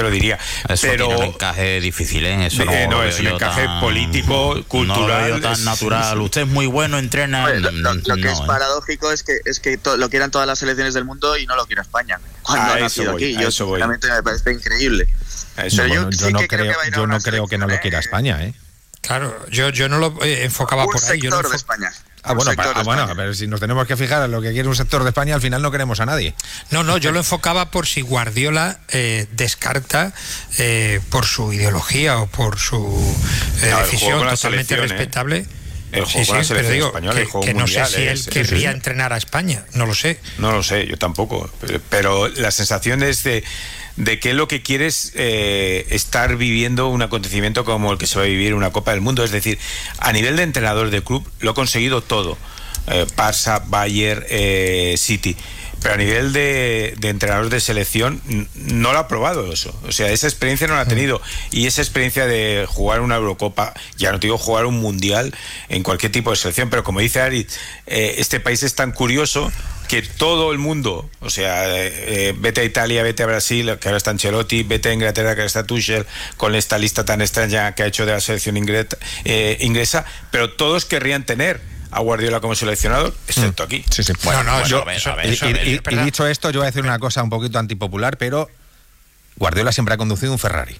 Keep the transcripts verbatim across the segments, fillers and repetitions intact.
lo diría. Eso pero tiene un encaje difícil, ¿eh? Eso no, eh, no lo es un veo yo encaje tan, político, cultural. No lo veo tan es, natural. Es, Usted es muy bueno, entrena. Pues, lo, lo, lo que no, es ¿eh? paradójico es que es que to, lo quieran todas las selecciones del mundo y no lo quiera España. Cuando a ha nacido voy, aquí. Yo sinceramente me parece increíble. Eso, Pero bueno, yo, yo sí no que creo, creo que, yo no creo que no lo quiera España, ¿eh? Claro, yo, yo no lo eh, enfocaba un por ahí. Yo sector lo de enfo- España. Ah, bueno, sector para, ah, de bueno, España. pero si nos tenemos que fijar en lo que quiere un sector de España, al final no queremos a nadie. No, no, yo lo enfocaba por si Guardiola eh, descarta eh, por su ideología o por su eh, No, el decisión juego con la totalmente selección, ¿eh? respetable. El juego Sí, con la sí, selección pero digo española, que, el juego que no sé mundial, si él ¿eh? Sí, querría sí. entrenar a España, no lo sé. No lo sé, yo tampoco. Pero, pero la sensación es de, de que lo que quiere es eh, estar viviendo un acontecimiento como el que se va a vivir una Copa del Mundo. Es decir, a nivel de entrenador de club lo ha conseguido todo. Eh, Barça, Bayern, eh, City. Pero a nivel de, de entrenador de selección n- no lo ha probado eso. O sea, esa experiencia no la ha tenido. Y esa experiencia de jugar una Eurocopa, ya no te digo jugar un Mundial en cualquier tipo de selección, pero como dice Ari, eh, este país es tan curioso que todo el mundo, o sea, eh, vete a Italia, vete a Brasil, que ahora está Ancelotti, vete a Inglaterra, que ahora está Tuchel, con esta lista tan extraña que ha hecho de la selección ingret, eh, inglesa, pero todos querrían tener a Guardiola como seleccionador, excepto aquí. Sí, sí. Bueno, no, bueno, yo- a ver, eso- a ver, Y, eso- y- es y- y verdad. dicho esto, yo voy a decir una cosa un poquito antipopular, pero Guardiola siempre ha conducido un Ferrari.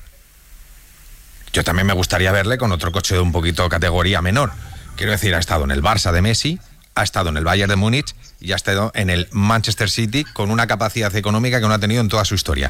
Yo también me gustaría verle con otro coche de un poquito categoría menor. Quiero decir, ha estado en el Barça de Messi, ha estado en el Bayern de Múnich y ha estado en el Manchester City con una capacidad económica que no ha tenido en toda su historia.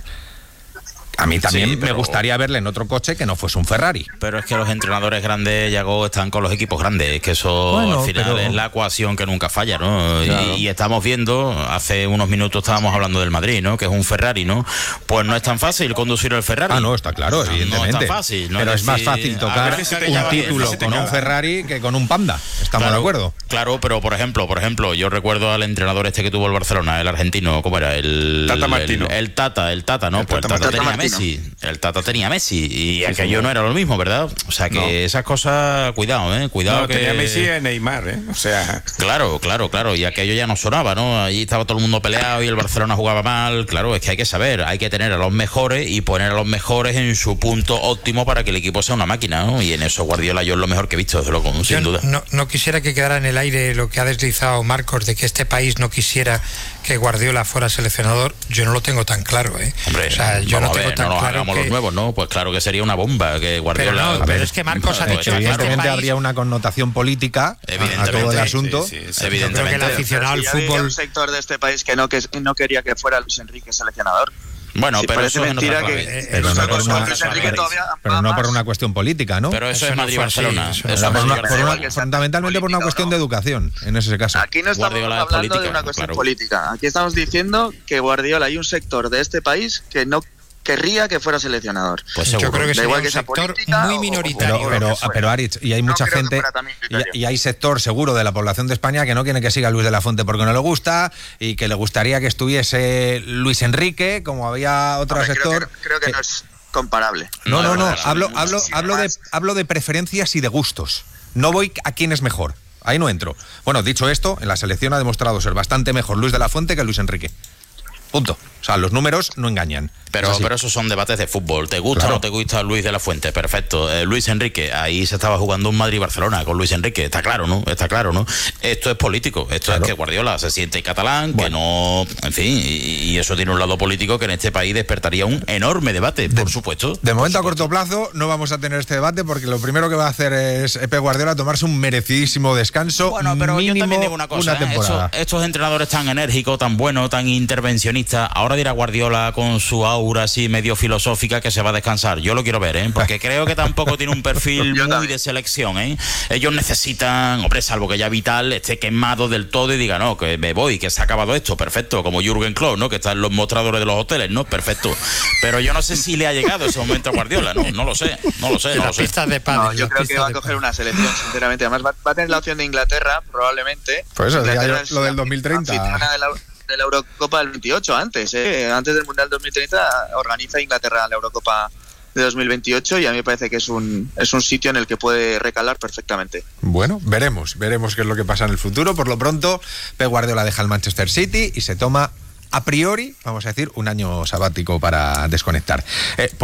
A mí también Sí, pero- me gustaría verle en otro coche que no fuese un Ferrari. Pero es que los entrenadores grandes, Yago, están con los equipos grandes. Es que eso Bueno, al final pero- es la ecuación que nunca falla, ¿no? Claro. Y, y estamos viendo, hace unos minutos estábamos hablando del Madrid, ¿no? Que es un Ferrari, ¿no? Pues no es tan fácil conducir el Ferrari. Ah, no, está claro, No, no es evidentemente. tan fácil, ¿no? Pero es más decir, fácil a tocar veces se te un llama- título se te con un llama- Ferrari que con un Panda. ¿Estamos Claro, de acuerdo? Claro, pero por ejemplo, por ejemplo, yo recuerdo al entrenador este que tuvo el Barcelona, el argentino, ¿cómo era? El Tata Martino. El, el Tata, el Tata, ¿no? El pues Tata el Tata Martino. tenía Messi. El Tata tenía Messi y Sí, aquello señor. no era lo mismo, ¿verdad? O sea que No. esas cosas, cuidado, ¿eh? Cuidado No, que tenía Messi y Neymar, ¿eh? O sea... Claro, claro, claro, y aquello ya no sonaba, ¿no? Allí estaba todo el mundo peleado y el Barcelona jugaba mal. Claro, es que hay que saber, hay que tener a los mejores y poner a los mejores en su punto óptimo para que el equipo sea una máquina, ¿no? Y en eso Guardiola yo es lo mejor que he visto, desde luego, sin Yo duda. no, no quisiera que quedara en el aire lo que ha deslizado Marcos de que este país no quisiera que Guardiola fuera seleccionador. Yo no lo tengo tan claro, ¿eh? Hombre, o sea, yo no vamos a tengo ver, tan no nos claro hagamos que... los nuevos, ¿no? Pues claro que sería una bomba que Guardiola... Pero no, A pero ver, es que Marcos ha pues, dicho está que este Evidentemente país... habría una connotación política a- a Evidentemente, todo el sí, asunto. sí, sí, sí. Yo creo que Evidentemente. el aficionado al Pero si ya había fútbol... un sector de este país que no, que no quería que fuera Luis Enrique seleccionador. Bueno, Sí, pero parece eso es en mentira otra que- clave. eh, Pero no eso por no una- es Luis Enrique todavía Pero va no por más. una cuestión política, ¿no? Pero eso, Eso es no fue Madrid-Barcelona. así, eso Eso no O sea, por es una- Madrid- por da una- igual que sea fundamentalmente por una política, cuestión ¿no? de educación, en ese caso. Aquí no estamos Guardiola es hablando de política, una cuestión claro. política. Aquí estamos diciendo que Guardiola hay un sector de este país que no querría que fuera seleccionador. Pues Yo seguro. creo que Da sería igual un que sea sector política muy o- o- minoritario. o- Pero, lo pero, que fuera. pero Aritz, y hay No mucha creo que gente, fuera también y, criterio. y hay sector seguro de la población de España que no quiere que siga Luis de la Fuente porque no le gusta y que le gustaría que estuviese Luis Enrique, como había otro Hombre, creo sector. que, creo que que- no es comparable. No, no, no, claro, hablo, hay hablo, muchísimo hablo, de, más. hablo de preferencias y de gustos. No voy a quién es mejor. Ahí no entro. Bueno, dicho esto, en la selección ha demostrado ser bastante mejor Luis de la Fuente que Luis Enrique. Punto. O sea, los números no engañan. Pero, Es así. pero esos son debates de fútbol. ¿Te gusta Claro. o no te gusta Luis de la Fuente? Perfecto. Eh, Luis Enrique, ahí se estaba jugando un Madrid-Barcelona con Luis Enrique. Está claro, ¿no? Está claro, ¿no? Esto es político. Esto Claro. es que Guardiola se siente catalán, Bueno. que no... En fin, y, y eso tiene un lado político que en este país despertaría un enorme debate, por supuesto. De momento, a Por corto supuesto. plazo, no vamos a tener este debate porque lo primero que va a hacer es Pep Guardiola tomarse un merecidísimo descanso. Bueno, pero mínimo yo también digo una cosa, ¿eh? temporada. Estos, estos entrenadores tan enérgicos, tan buenos, tan intervencionistas, ahora dirá Guardiola con su aura así medio filosófica que se va a descansar. Yo lo quiero ver, ¿eh? Porque creo que tampoco tiene un perfil Yo muy también. de selección, ¿eh? Ellos necesitan, hombre, salvo que ya Vital esté quemado del todo y diga, no, que me voy, que se ha acabado esto, perfecto, como Jürgen Klopp, ¿no? Que está en los mostradores de los hoteles, ¿no? Perfecto. Pero yo no sé si le ha llegado ese momento a Guardiola, ¿no? No lo sé, no lo sé, no lo Las sé. pistas de pádel. No, yo las creo que pistas va a de coger pádel. una selección, sinceramente. Además, va, va a tener la opción de Inglaterra, probablemente. Pues eso, Inglaterra diga yo, es lo del la dos mil treinta. anfitriona de la, de la Eurocopa del veintiocho, antes, ¿eh? Antes del Mundial dos mil treinta organiza Inglaterra la Eurocopa de dos mil veintiocho y a mí me parece que es un, es un sitio en el que puede recalar perfectamente. Bueno, veremos, veremos qué es lo que pasa en el futuro. Por lo pronto, Pep Guardiola deja el Manchester City y se toma, a priori, vamos a decir, un año sabático para desconectar. Eh,